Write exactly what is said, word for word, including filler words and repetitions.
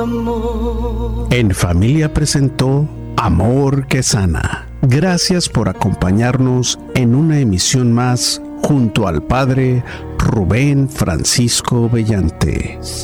amor. En Familia presentó Amor que Sana. Gracias por acompañarnos en una emisión más junto al Padre Rubén Francisco Bellante.